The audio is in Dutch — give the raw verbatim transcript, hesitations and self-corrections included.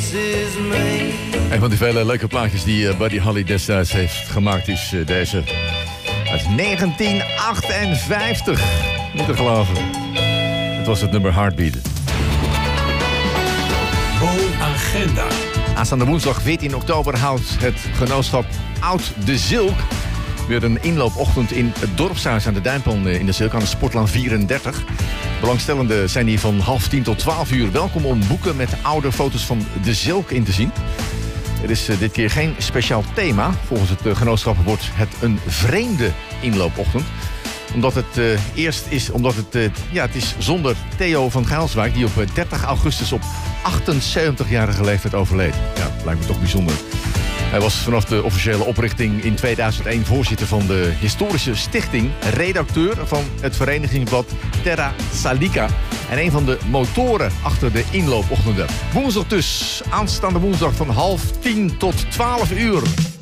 Een van die vele leuke plaatjes die Buddy Holly destijds heeft gemaakt is deze uit negentien achtenvijftig. Niet te geloven. Het was het nummer Heartbeat. Woonagenda. Aanstaande woensdag veertien oktober houdt het genootschap Oud de Zilk weer een inloopochtend in het dorpshuis aan de Duinplan in de Zilk aan de Sportlaan vierendertig. Belangstellenden zijn hier van half tien tot twaalf uur welkom om boeken met oude foto's van de Zilk in te zien. Er is uh, dit keer geen speciaal thema. Volgens het uh, genootschap wordt het een vreemde inloopochtend. Omdat het uh, eerst is, omdat het, uh, ja, het is zonder Theo van Gaalswijk, die op uh, dertig augustus op achtenzeventigjarige leeftijd overleed. Ja, dat lijkt me toch bijzonder. Hij was vanaf de officiële oprichting in tweeduizend één voorzitter van de historische stichting, redacteur van het verenigingsblad Terra Salica en een van de motoren achter de inloopochtenden. Woensdag dus, aanstaande woensdag van half tien tot twaalf uur.